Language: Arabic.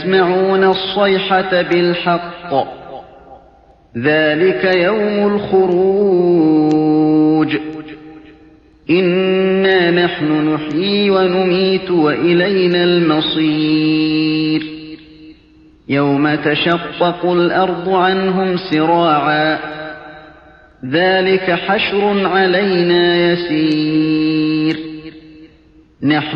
يسمعون الصيحة بالحق ذلك يوم الخروج إنا نحن نحيي ونميت وإلينا المصير يوم تشقق الأرض عنهم سراعا ذلك حشر علينا يسير نحن